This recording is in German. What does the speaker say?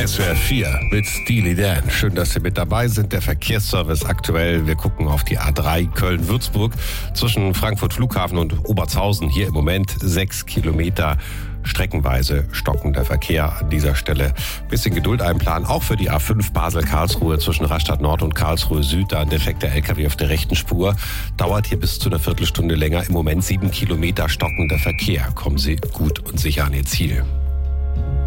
SWR 4 mit Steely Dan. Schön, dass Sie mit dabei sind. Der Verkehrsservice aktuell. Wir gucken auf die A3 Köln-Würzburg zwischen Frankfurt Flughafen und Obertshausen. Hier im Moment 6 Kilometer streckenweise stockender Verkehr an dieser Stelle. Bisschen Geduld einplanen, auch für die A5 Basel-Karlsruhe zwischen Rastatt Nord und Karlsruhe Süd. Da ein defekter LKW auf der rechten Spur. Dauert hier bis zu einer Viertelstunde länger. Im Moment 7 Kilometer stockender Verkehr. Kommen Sie gut und sicher an Ihr Ziel.